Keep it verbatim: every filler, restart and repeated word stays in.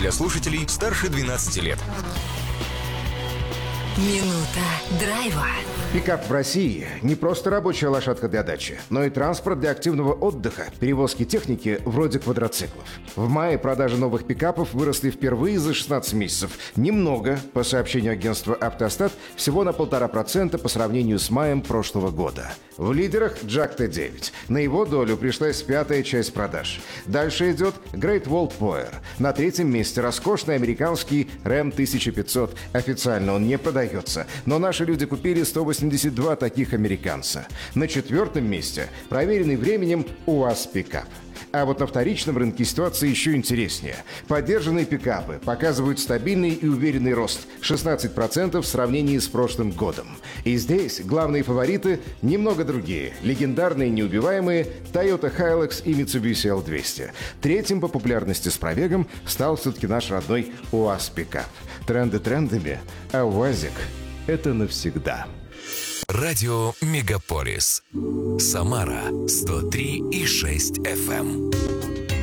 для слушателей старше двенадцати лет. Минута драйва. Пикап в России – не просто рабочая лошадка для дачи, но и транспорт для активного отдыха, перевозки техники вроде квадроциклов. В мае продажи новых пикапов выросли впервые за шестнадцать месяцев. Немного, по сообщению агентства «Автостат», всего на полтора процента по сравнению с маем прошлого года. В лидерах Джак Т девять. На его долю пришлась пятая часть продаж. Дальше идет Great Wall Power. На третьем месте роскошный американский Ram тысяча пятьсот. Официально он не продается, но наши люди купили сто восемьдесят два таких американца. На четвертом месте проверенный временем УАЗ пикап. А вот на вторичном рынке ситуация еще интереснее. Поддержанные пикапы показывают стабильный и уверенный рост – шестнадцать процентов в сравнении с прошлым годом. И здесь главные фавориты немного другие. Легендарные неубиваемые Toyota Hilux и Mitsubishi Л двести. Третьим по популярности с пробегом стал все-таки наш родной УАЗ пикап. Тренды трендами, а УАЗик – это навсегда. Радио Мегаполис. Самара сто три и шесть эф эм.